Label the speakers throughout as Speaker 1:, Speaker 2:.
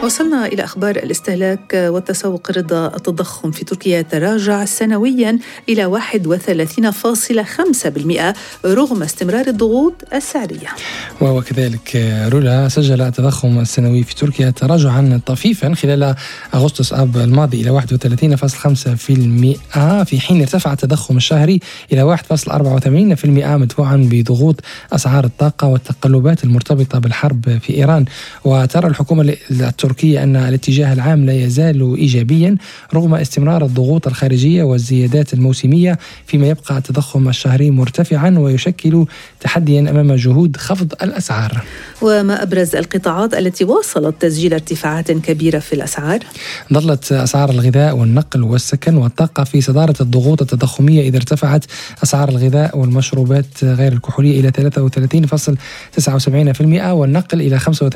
Speaker 1: وصلنا إلى أخبار الاستهلاك والتسوق. رضا التضخم في تركيا يتراجع سنويا إلى 31.5% رغم استمرار الضغوط السعرية.
Speaker 2: وكذلك رولا سجل التضخم السنوي في تركيا تراجعا طفيفا خلال أغسطس آب الماضي إلى 31.5%، في حين ارتفع التضخم الشهري إلى 1.84% مدفوعا بضغوط أسعار الطاقة والتقلبات المرتبطة بالحرب في إيران. وترى الحكومة التركية أن الاتجاه العام لا يزال إيجابيا رغم استمرار الضغوط الخارجية والزيادات الموسمية، فيما يبقى التضخم الشهري مرتفعا ويشكل تحديا أمام جهود خفض الأسعار.
Speaker 1: وما أبرز القطاعات التي واصلت تسجيل ارتفاعات كبيرة في الأسعار؟
Speaker 2: ظلت أسعار الغذاء والنقل والسكن والطاقة في صدارة الضغوط التضخمية، إذا ارتفعت أسعار الغذاء والمشروبات غير الكحولية إلى 33.79% والنقل إلى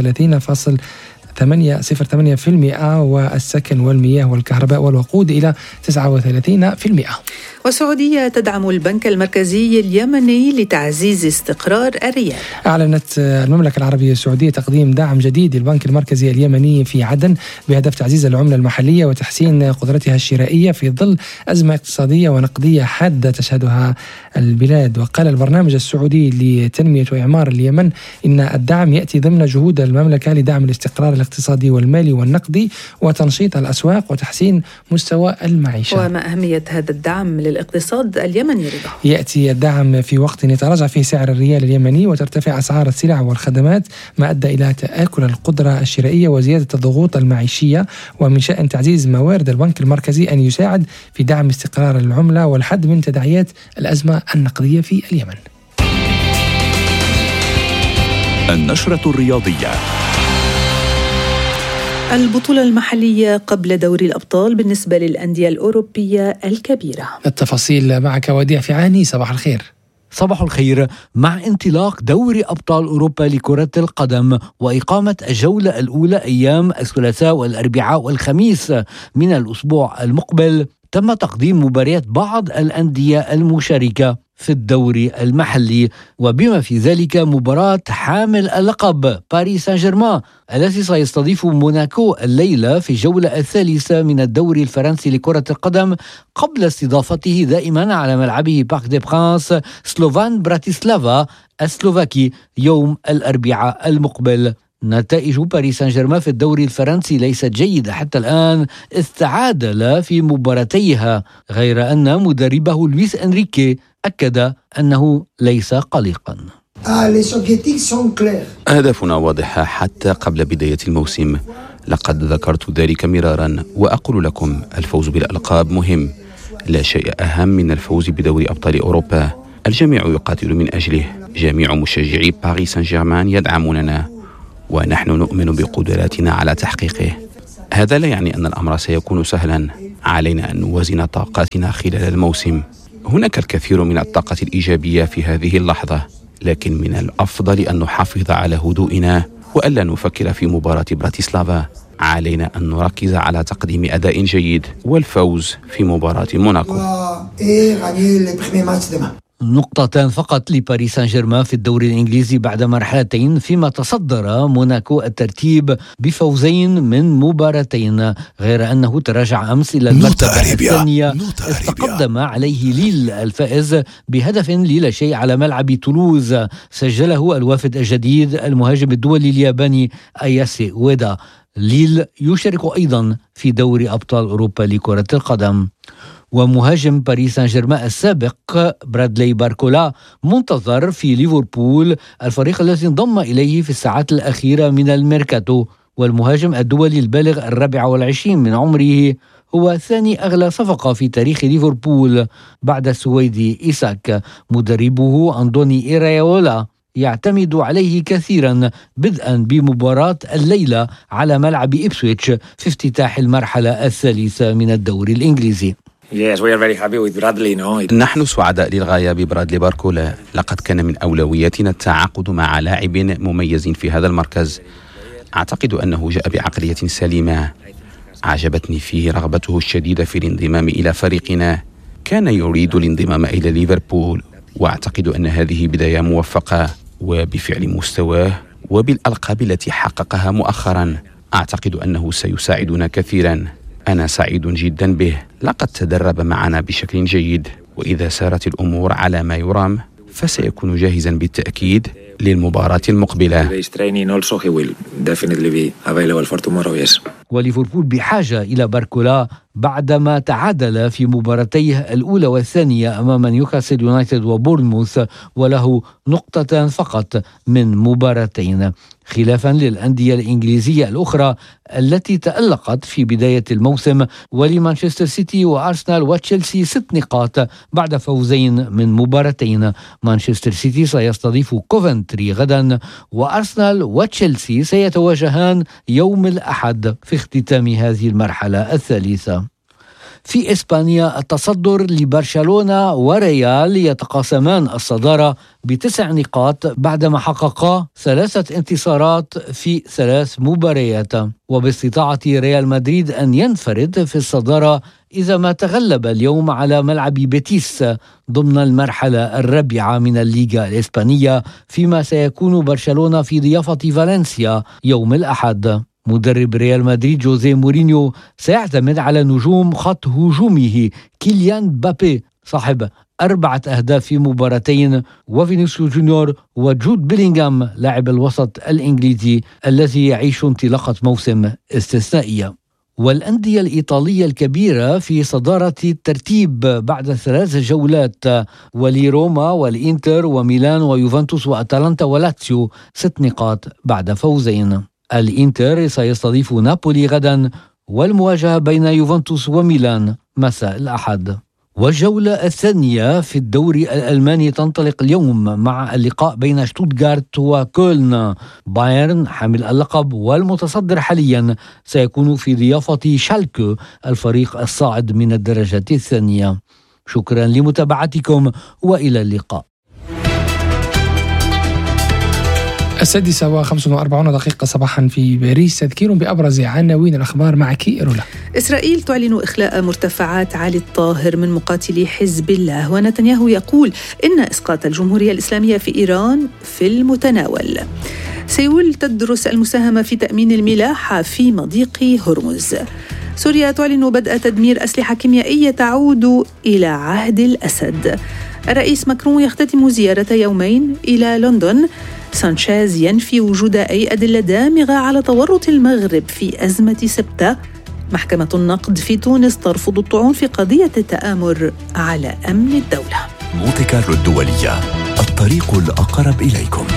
Speaker 2: 35.08%، والسكن والمياه والكهرباء والوقود إلى 39%.
Speaker 1: والسعودية تدعم البنك المركزي اليمني لتعزيز استقرار الريال.
Speaker 2: أعلنت المملكة العربية السعودية تقديم دعم جديد للبنك المركزي اليمني في عدن بهدف تعزيز العملة المحلية وتحسين قدرتها الشرائية في ظل أزمة اقتصادية ونقدية حادة تشهدها البلاد. وقال البرنامج السعودي لتنمية وإعمار اليمن إن الدعم يأتي ضمن جهود المملكة لدعم الاستقرار الاقتصادي والمالي والنقدي وتنشيط الأسواق وتحسين مستوى المعيشة.
Speaker 1: وما أهمية هذا الدعم للاقتصاد اليمني رضا؟
Speaker 2: يأتي الدعم في وقت يتراجع فيه سعر الريال اليمني وترتفع أسعار السلع والخدمات، ما أدى إلى تآكل القدرة الشرائية وزيادة الضغوط المعيشية. ومن شأن تعزيز موارد البنك المركزي أن يساعد في دعم استقرار العملة والحد من تداعيات الأزمة النقدية في اليمن.
Speaker 3: النشرة الرياضية.
Speaker 1: البطولة المحلية قبل دوري الأبطال بالنسبة للأندية الأوروبية الكبيرة.
Speaker 2: التفاصيل معك وديع فيعاني. صباح الخير.
Speaker 4: صباح الخير. مع انطلاق دوري أبطال أوروبا لكرة القدم وإقامة الجولة الأولى أيام الثلاثاء والأربعاء والخميس من الأسبوع المقبل، تم تقديم مباريات بعض الأندية المشاركة في الدوري المحلي، وبما في ذلك مباراة حامل اللقب باريس سان جيرمان التي سيستضيف موناكو الليلة في الجولة الثالثة من الدوري الفرنسي لكرة القدم، قبل استضافته دائما على ملعبه بارك دي برانس سلوفان براتيسلافا السلوفاكي يوم الأربعاء المقبل. نتائج باريس سان جيرمان في الدوري الفرنسي ليست جيدة حتى الآن، استعاد في مباراتيها، غير أن مدربه لويس إنريكي أكد أنه ليس قلقا.
Speaker 5: أهدافنا واضحة حتى قبل بداية الموسم، لقد ذكرت ذلك مرارا وأقول لكم الفوز بالألقاب مهم، لا شيء أهم من الفوز بدوري أبطال أوروبا. الجميع يقاتل من أجله، جميع مشجعي باريس سان جيرمان يدعموننا ونحن نؤمن بقدراتنا على تحقيقه. هذا لا يعني أن الأمر سيكون سهلا، علينا أن نوازن طاقاتنا خلال الموسم. هناك الكثير من الطاقة الإيجابية في هذه اللحظة، لكن من الأفضل أن نحافظ على هدوئنا وألا نفكر في مباراة براتيسلافا. علينا أن نركز على تقديم أداء جيد والفوز في مباراة موناكو.
Speaker 4: نقطتان فقط لباريس سان جيرمان في الدوري الإنجليزي بعد مرحلتين، فيما تصدر موناكو الترتيب بفوزين من مباراتين، غير أنه تراجع أمس إلى المرتبة الثانية، تقدم عليه ليل الفائز بهدف لا شيء على ملعب تولوز، سجله الوافد الجديد المهاجم الدولي الياباني أياسي ويدا. ليل يشارك أيضا في دوري أبطال أوروبا لكرة القدم. ومهاجم باريس سان جيرمان السابق برادلي باركولا منتظر في ليفربول، الفريق الذي انضم إليه في الساعات الأخيرة من الميركاتو. والمهاجم الدولي البالغ 24 من عمره هو ثاني أغلى صفقة في تاريخ ليفربول بعد السويدي إيساك. مدربه أندوني إيرايولا يعتمد عليه كثيرا، بدءا بمباراة الليلة على ملعب إبسويتش في افتتاح المرحلة الثالثة من الدوري الإنجليزي.
Speaker 5: Yes, we are very happy with Bradley, no? نحن سعداء للغاية ببرادلي باركولا. لقد كان من أولوياتنا التعاقد مع لاعب مميز في هذا المركز. أعتقد أنه جاء بعقلية سليمة. عجبتني فيه رغبته الشديدة في الانضمام إلى فريقنا. كان يريد الانضمام إلى ليفربول، وأعتقد أن هذه بداية موفقة، وبفعل مستواه وبالألقاب التي حققها مؤخرا أعتقد أنه سيساعدنا كثيرا. أنا سعيد جدا به. لقد تدرب معنا بشكل جيد، وإذا سارت الأمور على ما يرام فسيكون جاهزا بالتأكيد للمباراة المقبلة.
Speaker 4: وليفربول بحاجة إلى باركولا بعدما تعادل في مباراتيه الأولى والثانية أمام نيوكاسل يونايتد وبورنموث، وله نقطة فقط من مباراتين، خلافا للأندية الإنجليزية الأخرى التي تألقت في بداية الموسم، ولمانشستر سيتي وأرسنال وتشيلسي 6 نقاط بعد فوزين من مباراتين. مانشستر سيتي سيستضيف كوفنتري غدا، وأرسنال وتشيلسي سيتواجهان يوم الأحد في اختتام هذه المرحلة الثالثة. في إسبانيا التصدر لبرشلونة وريال يتقاسمان الصدارة ب9 نقاط بعدما حققا 3 انتصارات في 3 مباريات، وباستطاعة ريال مدريد أن ينفرد في الصدارة إذا ما تغلب اليوم على ملعب بيتيس ضمن المرحلة الرابعة من الليغا الإسبانية، فيما سيكون برشلونة في ضيافة فالنسيا يوم الأحد. مدرب ريال مدريد جوزيه مورينيو سيعتمد على نجوم خط هجومه كيليان مبابي صاحب 4 أهداف في مباراتين، وفينيسيوس جونيور وجود بيلينغهام لاعب الوسط الإنجليزي الذي يعيش انطلاقة موسم استثنائية. والأندية الإيطالية الكبيرة في صدارة الترتيب بعد 3 جولات، ولروما والإنتر وميلان ويوفنتوس وأتلانتا ولاتسيو 6 نقاط بعد فوزين. الإنتر سيستضيف نابولي غدا، والمواجهة بين يوفنتوس وميلان مساء الأحد. والجولة الثانية في الدوري الألماني تنطلق اليوم مع اللقاء بين شتوتغارت وكولن. بايرن حامل اللقب والمتصدر حاليا سيكون في ضيافة شالكو الفريق الصاعد من الدرجة الثانية. شكرا لمتابعتكم وإلى اللقاء.
Speaker 2: 6:45 صباحا في باريس. تذكير بأبرز عناوين الأخبار معك رولا.
Speaker 1: إسرائيل تعلن إخلاء مرتفعات علي الطاهر من مقاتلي حزب الله، ونتنياهو يقول إن إسقاط الجمهورية الإسلامية في إيران في المتناول. سيول تدرس المساهمة في تأمين الملاحة في مضيق هرمز. سوريا تعلن بدء تدمير أسلحة كيميائية تعود إلى عهد الأسد. الرئيس ماكرون يختتم زيارة يومين إلى لندن. سانشيز ينفي وجود أي أدلة دامغة على تورط المغرب في أزمة سبتة. محكمة النقد في تونس ترفض الطعون في قضية التآمر على أمن الدولة.
Speaker 3: مونتي كارلو الدولية، الطريق الأقرب إليكم.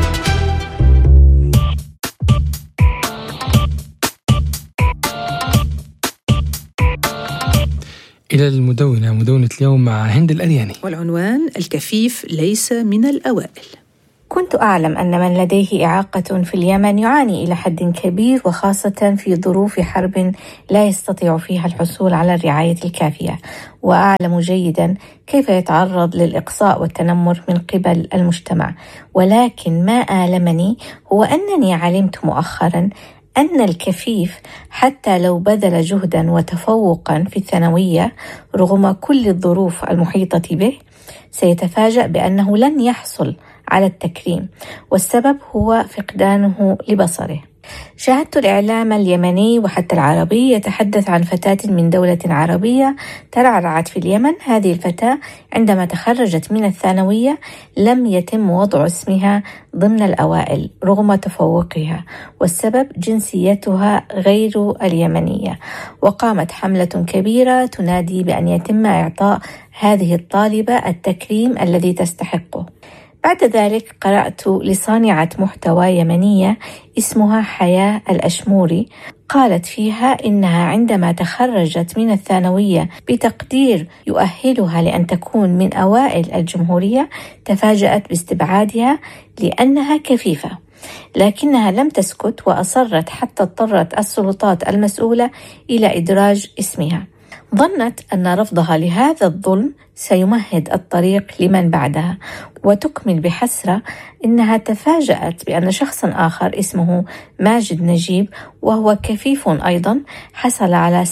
Speaker 2: إلى مدونة اليوم مع هند الأرياني،
Speaker 1: والعنوان: الكفيف ليس من الأوائل.
Speaker 6: كنت أعلم أن من لديه إعاقة في اليمن يعاني إلى حد كبير، وخاصة في ظروف حرب لا يستطيع فيها الحصول على الرعاية الكافية، وأعلم جيدا كيف يتعرض للإقصاء والتنمر من قبل المجتمع. ولكن ما آلمني هو أنني علمت مؤخرا أن الكفيف حتى لو بذل جهدا وتفوقا في الثانوية رغم كل الظروف المحيطة به سيتفاجأ بأنه لن يحصل على التكريم، والسبب هو فقدانه لبصره. شاهدت الإعلام اليمني وحتى العربي يتحدث عن فتاة من دولة عربية ترعرعت في اليمن. هذه الفتاة عندما تخرجت من الثانوية لم يتم وضع اسمها ضمن الأوائل رغم تفوقها، والسبب جنسيتها غير اليمنية، وقامت حملة كبيرة تنادي بأن يتم إعطاء هذه الطالبة التكريم الذي تستحقه. بعد ذلك قرأت لصانعة محتوى يمنية اسمها حياة الأشموري، قالت فيها إنها عندما تخرجت من الثانوية بتقدير يؤهلها لأن تكون من أوائل الجمهورية تفاجأت باستبعادها لأنها كفيفة، لكنها لم تسكت وأصرت حتى اضطرت السلطات المسؤولة إلى إدراج اسمها. ظنت أن رفضها لهذا الظلم سيمهد الطريق لمن بعدها، وتكمل بحسرة إنها تفاجأت بأن شخص آخر اسمه ماجد نجيب وهو كفيف أيضا حصل على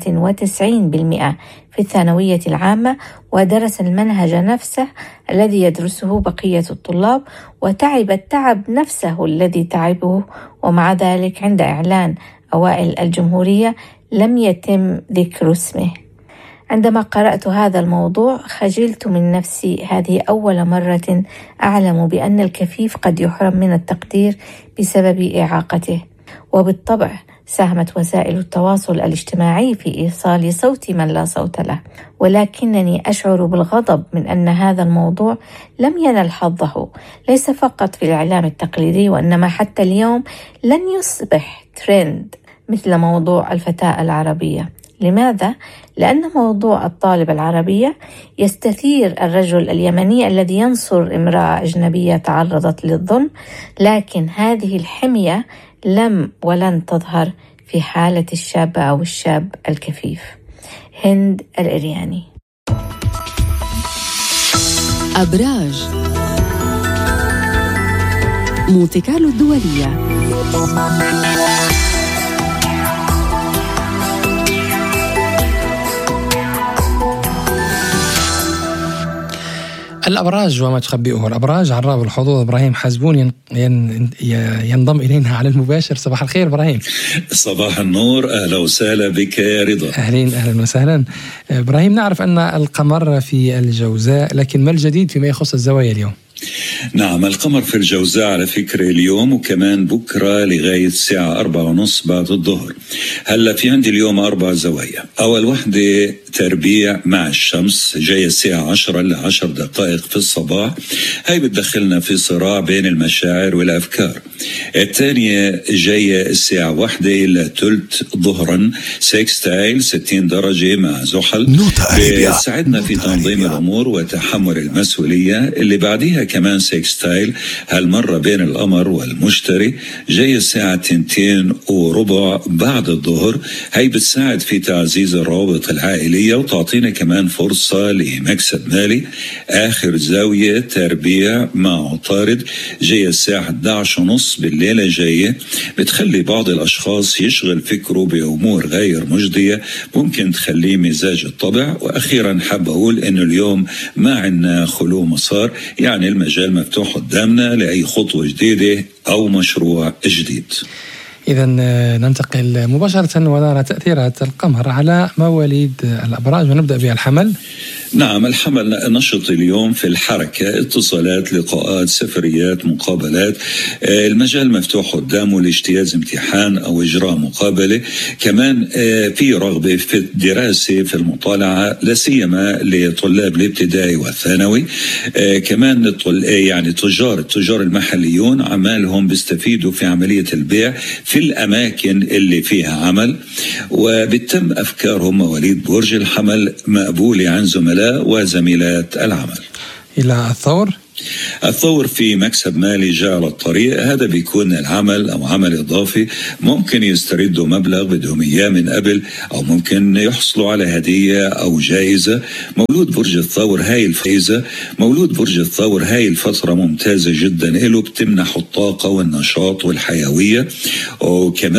Speaker 6: 97% في الثانوية العامة، ودرس المنهج نفسه الذي يدرسه بقية الطلاب، وتعب التعب نفسه الذي تعبه، ومع ذلك عند إعلان أوائل الجمهورية لم يتم ذكر اسمه. عندما قرأت هذا الموضوع خجلت من نفسي، هذه أول مرة أعلم بأن الكفيف قد يحرم من التقدير بسبب إعاقته. وبالطبع ساهمت وسائل التواصل الاجتماعي في إيصال صوت من لا صوت له، ولكنني أشعر بالغضب من أن هذا الموضوع لم ينل حظه، ليس فقط في الإعلام التقليدي وإنما حتى اليوم لن يصبح ترند مثل موضوع الفتاة العربية. لماذا؟ لأن موضوع الطالب العربية يستثير الرجل اليمني الذي ينصر امرأة أجنبية تعرضت للظلم، لكن هذه الحمية لم ولن تظهر في حالة الشاب أو الشاب الكفيف. هند الإرياني.
Speaker 7: أبراج مونتي كارلو الدولية.
Speaker 2: الأبراج وما تخبئه الأبراج. عراب الحظوظ إبراهيم حزبون ينضم إلينا على المباشر. صباح الخير إبراهيم.
Speaker 8: صباح النور، أهلا وسهلا بك يا رضا.
Speaker 2: أهلا وسهلا إبراهيم. نعرف أن القمر في الجوزاء، لكن ما الجديد فيما يخص الزوايا اليوم؟
Speaker 8: نعم، القمر في الجوزاء على فكرة اليوم وكمان بكرة لغاية الساعة 4:30 بعد الظهر. هلا في عندي اليوم 4 زوايا. أول وحدة تربيع مع الشمس جاية الساعة 10 ل 10 دقائق في الصباح، هاي بتدخلنا في صراع بين المشاعر والأفكار. الثانية جاية الساعة 1 إلى 3 ظهرا، سيكستايل 60 درجة مع زحل، بتساعدنا في تنظيم الأمور وتحمل المسؤولية. اللي بعديها كمان سيكستايل هالمرة بين القمر والمشتري، جاي الساعة 2:15 بعد الظهر، هاي بتساعد في تعزيز الروابط العائلية وتعطينا كمان فرصة لمكسب مالي. آخر زاوية تربيع مع عطارد جاي الساعة 11:30 بالليلة، جاية بتخلي بعض الأشخاص يشغل فكره بأمور غير مجدية ممكن تخليه مزاج الطبع. وأخيرا حاب أقول إنه اليوم ما عنا خلو مسار، يعني المجال مفتوح قدامنا لأي خطوة جديدة أو مشروع جديد.
Speaker 2: إذا ننتقل مباشرة ونرى تأثيرات القمر على مواليد الأبراج، ونبدأ بالحمل.
Speaker 8: نعم، الحمل نشط اليوم في الحركة، اتصالات، لقاءات، سفريات، مقابلات. المجال مفتوح قدامه لاجتياز امتحان أو إجراء مقابلة. كمان في رغبة في الدراسة، في المطالعة، لاسيما لطلاب الابتدائي والثانوي. كمان يعني التجار المحليون عمالهم بيستفيدوا في عملية البيع في الأماكن اللي فيها عمل، وبتم أفكارهم مواليد برج الحمل مقبولة عن زملاء وزميلات العمل.
Speaker 2: إلى الثور
Speaker 8: في مكسب مالي جاء على الطريق. هذا بيكون العمل أو عمل إضافي، ممكن يستردوا مبلغ بدهم إياه من قبل، أو ممكن يحصلوا على هدية أو جائزة. مولود برج الثور هاي الفترة ممتازة جدا له، بتمنح الطاقة والنشاط والحيوية. وكمان